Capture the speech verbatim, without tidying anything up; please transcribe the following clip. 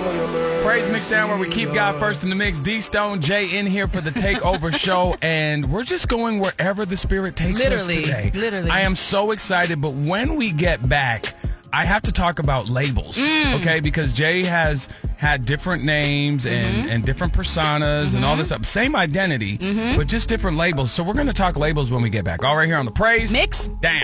Praise Mixdown, where we keep God first in the mix. D Stone J in here for the Takeover Show, and we're just going wherever the Spirit takes Literally, us today. literally. I am so excited, but when we get back, I have to talk about labels, Mm. okay? Because Jay has had different names and, Mm-hmm. and different personas Mm-hmm. and all this stuff. Same identity, Mm-hmm. but just different labels. So we're going to talk labels when we get back. All right here on the Praise Mix Down.